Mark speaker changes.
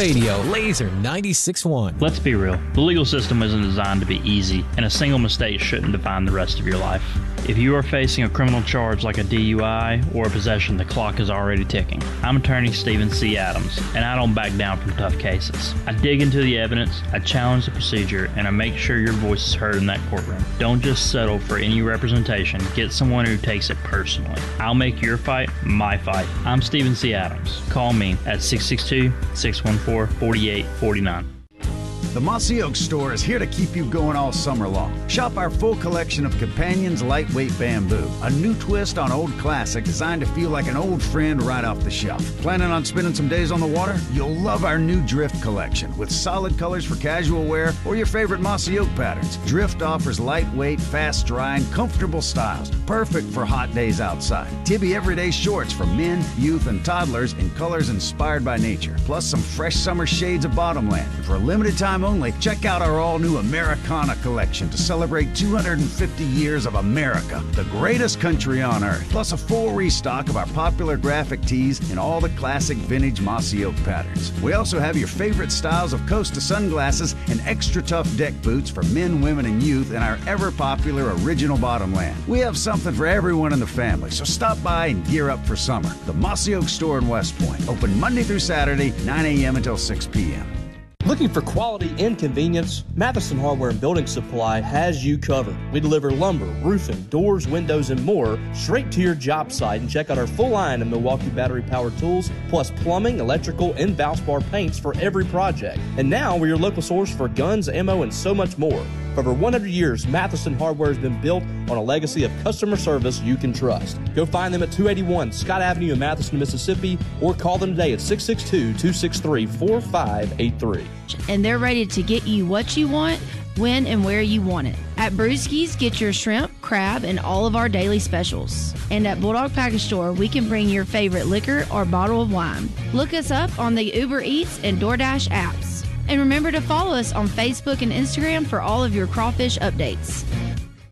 Speaker 1: radio, Laser 96.1.
Speaker 2: Let's be real. The legal system isn't designed to be easy, and a single mistake shouldn't define the rest of your life. If you are facing a criminal charge like a DUI or a possession, the clock is already ticking. I'm attorney Stephen C. Adams, and I don't back down from tough cases. I dig into the evidence, I challenge the procedure, and I make sure your voice is heard in that courtroom. Don't just settle for any representation. Get someone who takes it personally. I'll make your fight my fight. I'm Stephen C. Adams. Call me at 662-614-4849.
Speaker 3: The Mossy Oak Store is here to keep you going all summer long. Shop our full collection of Companions lightweight bamboo, a new twist on old classic designed to feel like an old friend right off the shelf. Planning on spending some days on the water? You'll love our new Drift collection with solid colors for casual wear or your favorite Mossy Oak patterns. Drift offers lightweight, fast-drying, comfortable styles, perfect for hot days outside. Tibby everyday shorts for men, youth, and toddlers in colors inspired by nature, plus some fresh summer shades of Bottomland. And for a limited time only, check out our all-new Americana collection to celebrate 250 years of America, the greatest country on earth, plus a full restock of our popular graphic tees in all the classic vintage Mossy Oak patterns. We also have your favorite styles of Costa sunglasses and extra tough deck boots for men, women, and youth in our ever-popular original Bottomland. We have something for everyone in the family, so stop by and gear up for summer. The Mossy Oak Store in West Point, open Monday through Saturday, 9 a.m. until 6 p.m.
Speaker 4: Looking for quality and convenience? Matheson Hardware and Building Supply has you covered. We deliver lumber, roofing, doors, windows, and more straight to your job site. And check out our full line of Milwaukee battery-powered tools, plus plumbing, electrical, and Valspar paints for every project. And now we're your local source for guns, ammo, and so much more. For over 100 years, Matheson Hardware has been built on a legacy of customer service you can trust. Go find them at 281 Scott Avenue in Matheson, Mississippi, or call them today at 662-263-4583.
Speaker 5: And they're ready to get you what you want, when and where you want it. At Brewski's, get your shrimp, crab, and all of our daily specials. And at Bulldog Package Store, we can bring your favorite liquor or bottle of wine. Look us up on the Uber Eats and DoorDash apps. And remember to follow us on Facebook and Instagram for all of your crawfish updates.